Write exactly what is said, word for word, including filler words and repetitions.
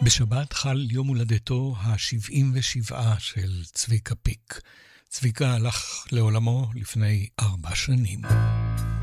בשבת חל יום הולדתו ה-שבעים ושבע של צביקה פיק. צביקה הלך לעולמו לפני ארבע שנים.